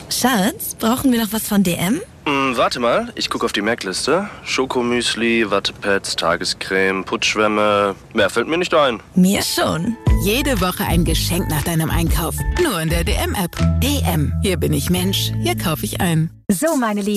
Schatz, brauchen wir noch was von DM? Warte mal, ich gucke auf die Merkliste. Schokomüsli, Wattepads, Tagescreme, Putzschwämme. Mehr fällt mir nicht ein. Mir schon. Jede Woche ein Geschenk nach deinem Einkauf. Nur in der DM-App. DM. Hier bin ich Mensch. Hier kaufe ich ein. So, meine Lieben.